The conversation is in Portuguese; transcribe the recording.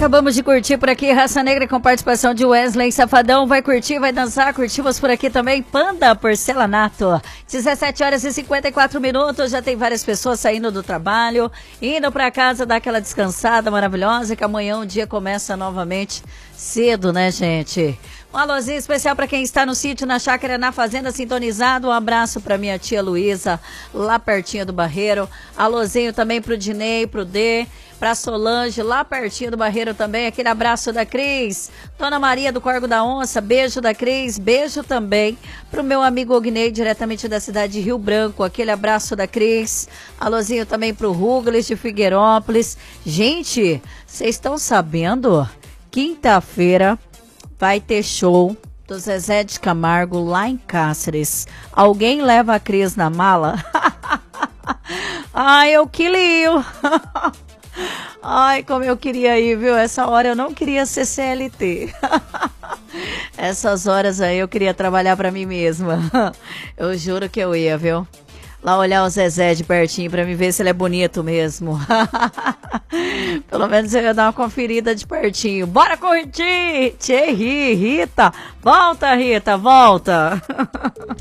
Acabamos de curtir por aqui Raça Negra com participação de Wesley Safadão. Vai curtir, vai dançar. Curtimos por aqui também Panda Porcelanato. 17 horas e 54 minutos. Já tem várias pessoas saindo do trabalho, indo para casa, dar aquela descansada maravilhosa, que amanhã o dia começa novamente cedo, né, gente? Um alôzinho especial para quem está no sítio, na chácara, na fazenda, sintonizado. Um abraço para minha tia Luísa, lá pertinho do Barreiro. Alôzinho também pro Dinei, pro D, pra Solange, lá pertinho do Barreiro também. Aquele abraço da Cris. Dona Maria do Corgo da Onça, beijo da Cris. Beijo também pro meu amigo Ognei, diretamente da cidade de Rio Branco. Aquele abraço da Cris. Alôzinho também pro Rugles de Figueirópolis. Gente, vocês estão sabendo? Quinta-feira vai ter show do Zezé de Camargo lá em Cáceres. Alguém leva a Cris na mala? Ai, eu queria. Ai, como eu queria ir, viu? Essa hora eu não queria ser CLT. Essas horas aí eu queria trabalhar pra mim mesma. Eu juro que eu ia, viu? Lá olhar o Zezé de pertinho pra me ver se ele é bonito mesmo. Pelo menos eu ia dar uma conferida de pertinho. Bora curtir! Tchê, Rita! Volta, Rita, volta!